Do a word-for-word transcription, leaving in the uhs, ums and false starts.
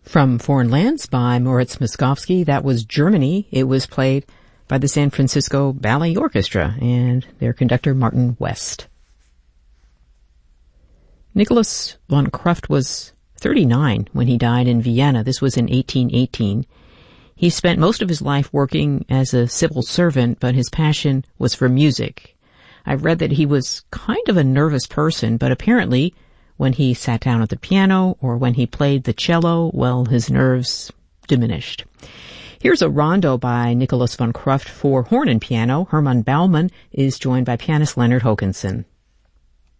From Foreign Lands by Moritz Moskowski, that was Germany. It was played by the San Francisco Ballet Orchestra and their conductor Martin West. Nicholas von Kruft was thirty-nine when he died in Vienna. This was in eighteen eighteen. He spent most of his life working as a civil servant, but his passion was for music. I've read that he was kind of a nervous person, but apparently when he sat down at the piano or when he played the cello, well, his nerves diminished. Here's a rondo by Nicholas von Kruft for horn and piano. Hermann Baumann is joined by pianist Leonard Hokanson.